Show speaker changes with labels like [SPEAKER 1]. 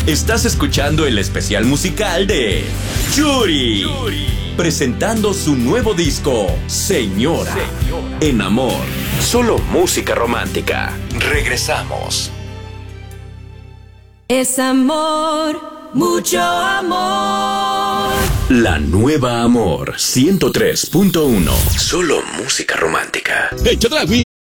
[SPEAKER 1] Estás escuchando el especial musical de Yuri, presentando su nuevo disco, Señora, en amor. Solo música romántica. Regresamos.
[SPEAKER 2] Es amor, mucho amor.
[SPEAKER 1] La nueva Amor 103.1. Solo música romántica.